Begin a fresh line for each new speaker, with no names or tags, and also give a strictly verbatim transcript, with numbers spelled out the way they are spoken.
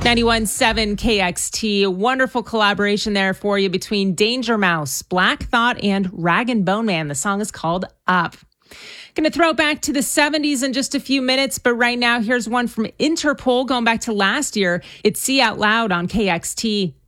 ninety-one point seven K X T. Wonderful collaboration there for you between Danger Mouse, Black Thought, and Rag and Bone Man. The song is called Up. Going to throw back to the seventies in just a few minutes, but right now here's one from Interpol going back to last year. It's See Out Loud on K X T.